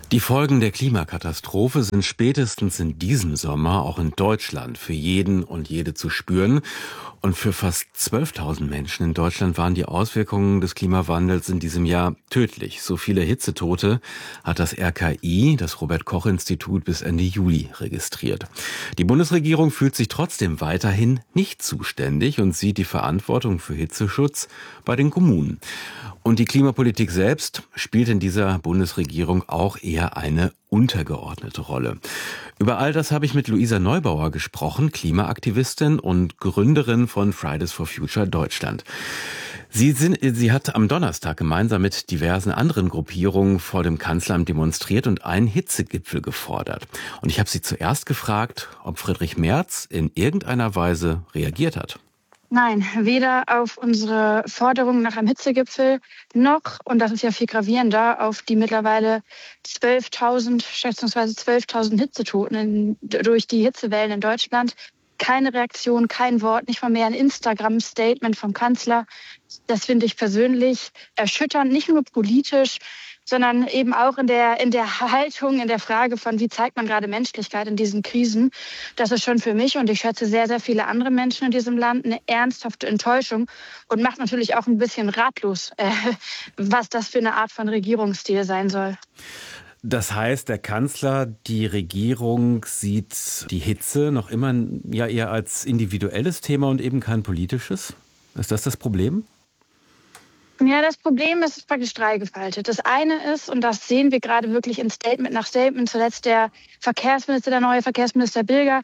Die Folgen der Klimakatastrophe sind spätestens in diesem Sommer auch in Deutschland für jeden und jede zu spüren. Und für fast 12.000 Menschen in Deutschland waren die Auswirkungen des Klimawandels in diesem Jahr tödlich. So viele Hitzetote hat das RKI, das Robert-Koch-Institut, bis Ende Juli registriert. Die Bundesregierung fühlt sich trotzdem weiterhin nicht zuständig und sieht die Verantwortung für Hitzeschutz bei den Kommunen. Und die Klimapolitik selbst spielt in dieser Bundesregierung auch eher eine untergeordnete Rolle. Über all das habe ich mit Luisa Neubauer gesprochen, Klimaaktivistin und Gründerin von Fridays for Future Deutschland. Sie hat am Donnerstag gemeinsam mit diversen anderen Gruppierungen vor dem Kanzleramt demonstriert und einen Hitzegipfel gefordert. Und ich habe sie zuerst gefragt, ob Friedrich Merz in irgendeiner Weise reagiert hat. Nein, weder auf unsere Forderung nach einem Hitzegipfel noch, und das ist ja viel gravierender, auf die mittlerweile 12.000, schätzungsweise 12.000 Hitzetoten durch die Hitzewellen in Deutschland. Keine Reaktion, kein Wort, nicht mal mehr ein Instagram-Statement vom Kanzler. Das finde ich persönlich erschütternd, nicht nur politisch, sondern eben auch in der Haltung, in der Frage von, wie zeigt man gerade Menschlichkeit in diesen Krisen. Das ist schon für mich und ich schätze sehr, sehr viele andere Menschen in diesem Land eine ernsthafte Enttäuschung und macht natürlich auch ein bisschen ratlos, was das für eine Art von Regierungsstil sein soll. Das heißt, der Kanzler, die Regierung sieht die Hitze noch immer ja eher als individuelles Thema und eben kein politisches. Ist das Problem? Ja, das Problem ist praktisch dreigefaltet. Das eine ist, und das sehen wir gerade wirklich in Statement nach Statement, zuletzt der neue Verkehrsminister Bilger,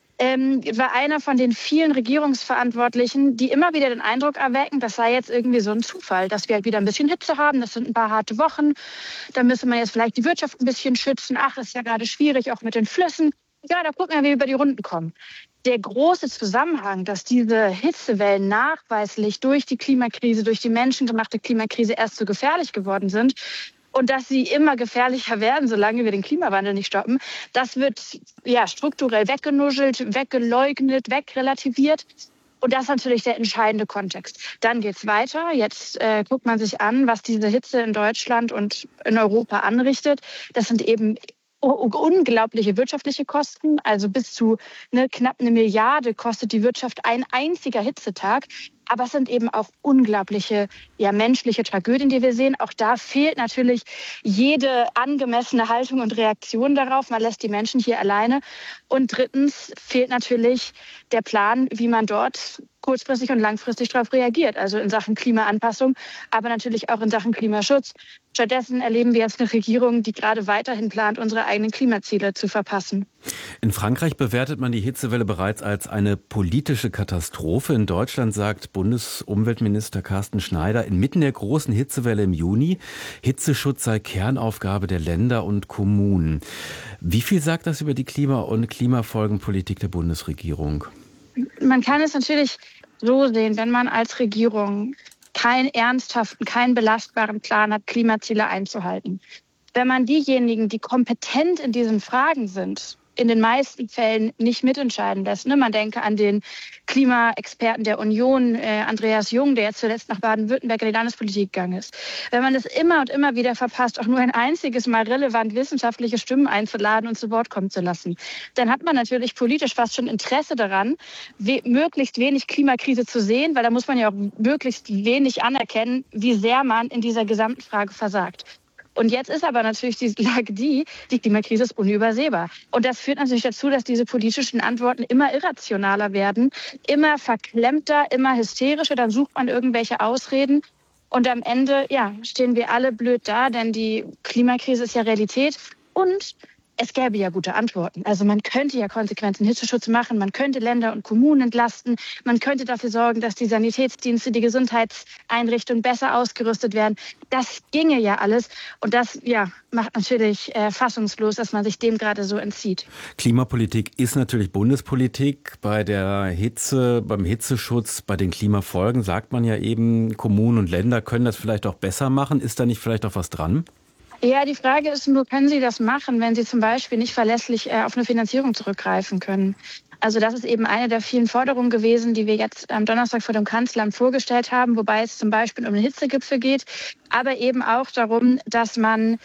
war einer von den vielen Regierungsverantwortlichen, die immer wieder den Eindruck erwecken, das sei jetzt irgendwie so ein Zufall, dass wir halt wieder ein bisschen Hitze haben, das sind ein paar harte Wochen, da müsste man jetzt vielleicht die Wirtschaft ein bisschen schützen, ach, ist ja gerade schwierig, auch mit den Flüssen. Ja, da gucken wir, wie wir über die Runden kommen. Der große Zusammenhang, dass diese Hitzewellen nachweislich durch die Klimakrise, durch die menschengemachte Klimakrise erst so gefährlich geworden sind und dass sie immer gefährlicher werden, solange wir den Klimawandel nicht stoppen, das wird ja strukturell weggenuschelt, weggeleugnet, wegrelativiert. Und das ist natürlich der entscheidende Kontext. Dann geht's weiter. Jetzt guckt man sich an, was diese Hitze in Deutschland und in Europa anrichtet. Das sind eben unglaubliche wirtschaftliche Kosten, also bis zu knapp 1 Milliarde kostet die Wirtschaft ein einziger Hitzetag. Aber es sind eben auch unglaubliche menschliche Tragödien, die wir sehen. Auch da fehlt natürlich jede angemessene Haltung und Reaktion darauf. Man lässt die Menschen hier alleine. Und drittens fehlt natürlich der Plan, wie man dort kurzfristig und langfristig darauf reagiert. Also in Sachen Klimaanpassung, aber natürlich auch in Sachen Klimaschutz. Stattdessen erleben wir jetzt eine Regierung, die gerade weiterhin plant, unsere eigenen Klimaziele zu verpassen. In Frankreich bewertet man die Hitzewelle bereits als eine politische Katastrophe. In Deutschland sagt Bundesumweltminister Carsten Schneider inmitten der großen Hitzewelle im Juni, Hitzeschutz sei Kernaufgabe der Länder und Kommunen. Wie viel sagt das über die Klima- und Klimafolgenpolitik der Bundesregierung? Man kann es natürlich so sehen, wenn man als Regierung keinen ernsthaften, keinen belastbaren Plan hat, Klimaziele einzuhalten. Wenn man diejenigen, die kompetent in diesen Fragen sind, in den meisten Fällen nicht mitentscheiden lässt. Man denke an den Klimaexperten der Union, Andreas Jung, der jetzt zuletzt nach Baden-Württemberg in die Landespolitik gegangen ist. Wenn man es immer und immer wieder verpasst, auch nur ein einziges Mal relevant wissenschaftliche Stimmen einzuladen und zu Wort kommen zu lassen, dann hat man natürlich politisch fast schon Interesse daran, möglichst wenig Klimakrise zu sehen, weil da muss man ja auch möglichst wenig anerkennen, wie sehr man in dieser gesamten Frage versagt. Und jetzt ist aber natürlich die Lage die Klimakrise ist unübersehbar. Und das führt natürlich dazu, dass diese politischen Antworten immer irrationaler werden, immer verklemmter, immer hysterischer. Dann sucht man irgendwelche Ausreden. Und am Ende, stehen wir alle blöd da, denn die Klimakrise ist ja Realität. Und es gäbe ja gute Antworten. Also man könnte ja konsequenten Hitzeschutz machen, man könnte Länder und Kommunen entlasten, man könnte dafür sorgen, dass die Sanitätsdienste, die Gesundheitseinrichtungen besser ausgerüstet werden. Das ginge ja alles und das macht natürlich fassungslos, dass man sich dem gerade so entzieht. Klimapolitik ist natürlich Bundespolitik. Bei der Hitze, beim Hitzeschutz, bei den Klimafolgen sagt man ja eben, Kommunen und Länder können das vielleicht auch besser machen. Ist da nicht vielleicht auch was dran? Ja, die Frage ist nur, können Sie das machen, wenn Sie zum Beispiel nicht verlässlich auf eine Finanzierung zurückgreifen können? Also das ist eben eine der vielen Forderungen gewesen, die wir jetzt am Donnerstag vor dem Kanzleramt vorgestellt haben, wobei es zum Beispiel um den Hitzegipfel geht, aber eben auch darum, dass man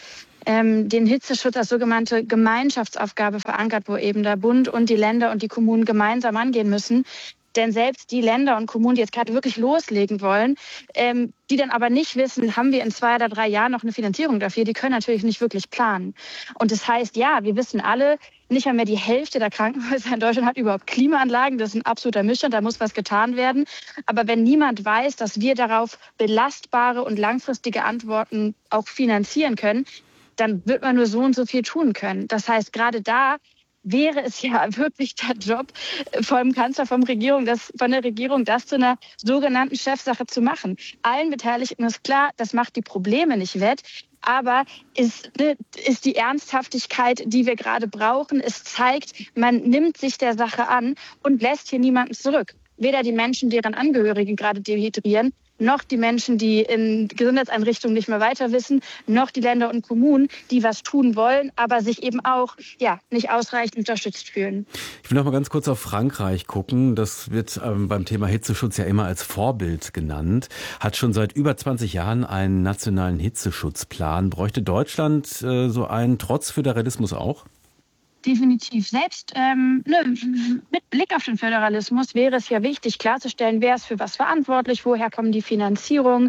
den Hitzeschutz als sogenannte Gemeinschaftsaufgabe verankert, wo eben der Bund und die Länder und die Kommunen gemeinsam angehen müssen. Denn selbst die Länder und Kommunen, die jetzt gerade wirklich loslegen wollen, die dann aber nicht wissen, haben wir in 2 oder 3 Jahren noch eine Finanzierung dafür, die können natürlich nicht wirklich planen. Und das heißt, ja, wir wissen alle, nicht einmal mehr die Hälfte der Krankenhäuser in Deutschland hat überhaupt Klimaanlagen. Das ist ein absoluter Missstand, da muss was getan werden. Aber wenn niemand weiß, dass wir darauf belastbare und langfristige Antworten auch finanzieren können, dann wird man nur so und so viel tun können. Das heißt, gerade da wäre es ja wirklich der Job vom Kanzler, von der Regierung, das zu einer sogenannten Chefsache zu machen. Allen Beteiligten ist klar, das macht die Probleme nicht wett. Aber ist die Ernsthaftigkeit, die wir gerade brauchen. Es zeigt, man nimmt sich der Sache an und lässt hier niemanden zurück. Weder die Menschen, deren Angehörige gerade dehydrieren, noch die Menschen, die in Gesundheitseinrichtungen nicht mehr weiter wissen, noch die Länder und Kommunen, die was tun wollen, aber sich eben auch nicht ausreichend unterstützt fühlen. Ich will noch mal ganz kurz auf Frankreich gucken. Das wird beim Thema Hitzeschutz ja immer als Vorbild genannt. Hat schon seit über 20 Jahren einen nationalen Hitzeschutzplan. Bräuchte Deutschland so einen trotz Föderalismus auch? Definitiv. Selbst mit Blick auf den Föderalismus wäre es ja wichtig, klarzustellen, wer ist für was verantwortlich, woher kommen die Finanzierungen,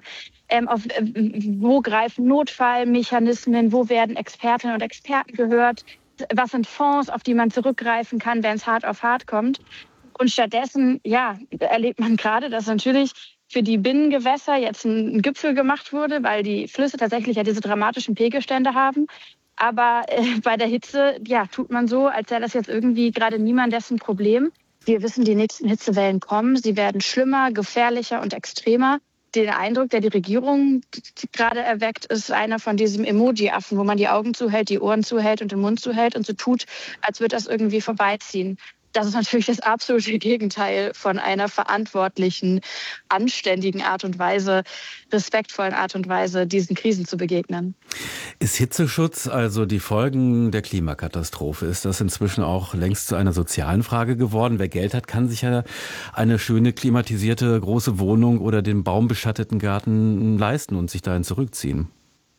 wo greifen Notfallmechanismen, wo werden Expertinnen und Experten gehört, was sind Fonds, auf die man zurückgreifen kann, wenn es hart auf hart kommt. Und stattdessen, erlebt man gerade, dass natürlich für die Binnengewässer jetzt ein Gipfel gemacht wurde, weil die Flüsse tatsächlich ja diese dramatischen Pegelstände haben. Aber bei der Hitze, tut man so, als sei das jetzt irgendwie gerade niemandessen Problem. Wir wissen, die nächsten Hitzewellen kommen. Sie werden schlimmer, gefährlicher und extremer. Der Eindruck, der die Regierung gerade erweckt, ist einer von diesem Emoji-Affen, wo man die Augen zuhält, die Ohren zuhält und den Mund zuhält und so tut, als würde das irgendwie vorbeiziehen. Das ist natürlich das absolute Gegenteil von einer verantwortlichen, anständigen Art und Weise, respektvollen Art und Weise, diesen Krisen zu begegnen. Ist Hitzeschutz, also die Folgen der Klimakatastrophe, ist das inzwischen auch längst zu einer sozialen Frage geworden? Wer Geld hat, kann sich ja eine schöne klimatisierte große Wohnung oder den baumbeschatteten Garten leisten und sich dahin zurückziehen.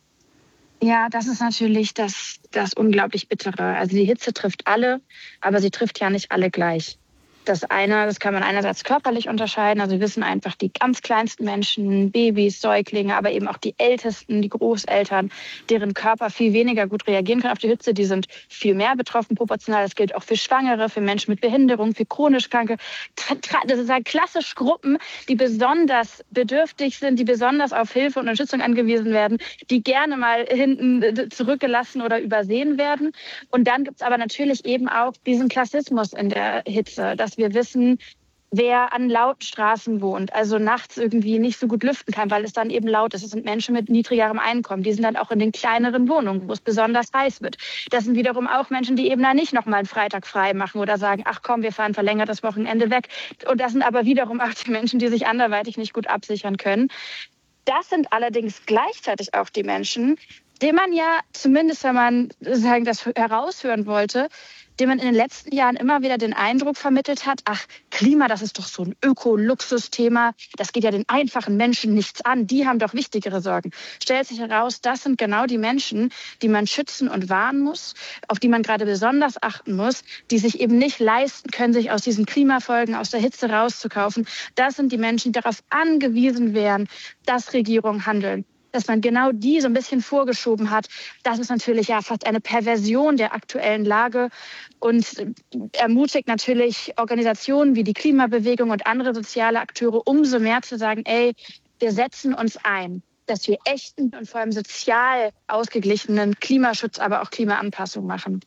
Ja, das ist natürlich das unglaublich Bittere. Also die Hitze trifft alle, aber sie trifft ja nicht alle gleich. Das kann man einerseits körperlich unterscheiden. Also wir wissen einfach, die ganz kleinsten Menschen, Babys, Säuglinge, aber eben auch die Ältesten, die Großeltern, deren Körper viel weniger gut reagieren können auf die Hitze, die sind viel mehr betroffen proportional. Das gilt auch für Schwangere, für Menschen mit Behinderung, für chronisch Kranke. Das sind halt klassisch Gruppen, die besonders bedürftig sind, die besonders auf Hilfe und Unterstützung angewiesen werden, die gerne mal hinten zurückgelassen oder übersehen werden. Und dann gibt es aber natürlich eben auch diesen Klassismus in der Hitze, dass wir wissen, wer an lauten Straßen wohnt, also nachts irgendwie nicht so gut lüften kann, weil es dann eben laut ist. Das sind Menschen mit niedrigerem Einkommen. Die sind dann auch in den kleineren Wohnungen, wo es besonders heiß wird. Das sind wiederum auch Menschen, die eben da nicht nochmal einen Freitag frei machen oder sagen, ach komm, wir fahren verlängertes Wochenende weg. Und das sind aber wiederum auch die Menschen, die sich anderweitig nicht gut absichern können. Das sind allerdings gleichzeitig auch die Menschen, denen man ja, zumindest wenn man das heraushören wollte, dem man in den letzten Jahren immer wieder den Eindruck vermittelt hat, ach, Klima, das ist doch so ein Öko-Luxus-Thema, das geht ja den einfachen Menschen nichts an, die haben doch wichtigere Sorgen. Stellt sich heraus, das sind genau die Menschen, die man schützen und warnen muss, auf die man gerade besonders achten muss, die sich eben nicht leisten können, sich aus diesen Klimafolgen, aus der Hitze rauszukaufen. Das sind die Menschen, die darauf angewiesen wären, dass Regierungen handeln. Dass man genau die so ein bisschen vorgeschoben hat, das ist natürlich ja fast eine Perversion der aktuellen Lage und ermutigt natürlich Organisationen wie die Klimabewegung und andere soziale Akteure umso mehr zu sagen, ey, wir setzen uns ein, dass wir echten und vor allem sozial ausgeglichenen Klimaschutz, aber auch Klimaanpassung machen.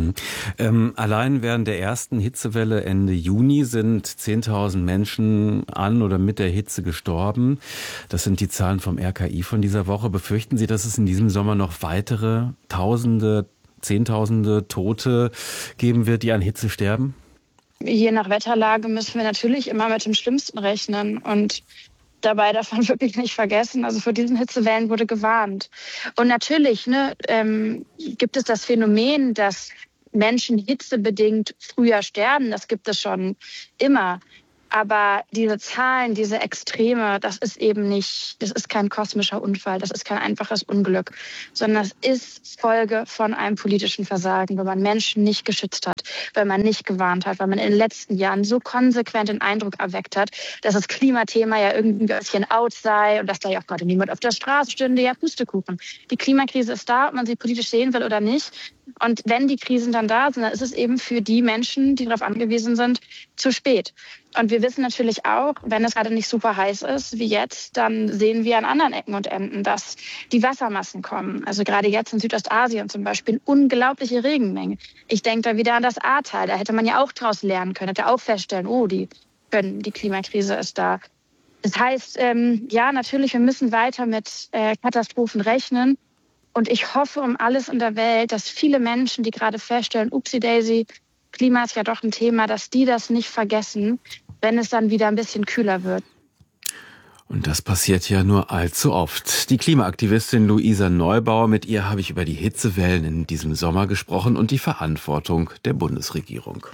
Allein während der ersten Hitzewelle Ende Juni sind 10.000 Menschen an oder mit der Hitze gestorben. Das sind die Zahlen vom RKI von dieser Woche. Befürchten Sie, dass es in diesem Sommer noch weitere Tausende, Zehntausende Tote geben wird, die an Hitze sterben? Je nach Wetterlage müssen wir natürlich immer mit dem Schlimmsten rechnen und dabei darf man wirklich nicht vergessen, also vor diesen Hitzewellen wurde gewarnt. Und natürlich gibt es das Phänomen, dass Menschen hitzebedingt früher sterben. Das gibt es schon immer. Aber diese Zahlen, diese Extreme, das ist kein kosmischer Unfall, das ist kein einfaches Unglück, sondern das ist Folge von einem politischen Versagen, weil man Menschen nicht geschützt hat, weil man nicht gewarnt hat, weil man in den letzten Jahren so konsequent den Eindruck erweckt hat, dass das Klimathema ja irgendwie ein bisschen out sei und dass da ja auch gerade niemand auf der Straße stünde, ja Pustekuchen. Die Klimakrise ist da, ob man sie politisch sehen will oder nicht. Und wenn die Krisen dann da sind, dann ist es eben für die Menschen, die darauf angewiesen sind, zu spät. Und wir wissen natürlich auch, wenn es gerade nicht super heiß ist wie jetzt, dann sehen wir an anderen Ecken und Enden, dass die Wassermassen kommen. Also gerade jetzt in Südostasien zum Beispiel unglaubliche Regenmengen. Ich denke da wieder an das Ahrtal. Da hätte man ja auch draus lernen können, hätte auch feststellen, die Klimakrise ist da. Das heißt, ja, natürlich, wir müssen weiter mit Katastrophen rechnen. Und ich hoffe um alles in der Welt, dass viele Menschen, die gerade feststellen, upsi daisy, Klima ist ja doch ein Thema, dass die das nicht vergessen, wenn es dann wieder ein bisschen kühler wird. Und das passiert ja nur allzu oft. Die Klimaaktivistin Luisa Neubauer, mit ihr habe ich über die Hitzewellen in diesem Sommer gesprochen und die Verantwortung der Bundesregierung.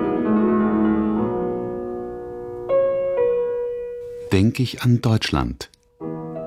Denke ich an Deutschland.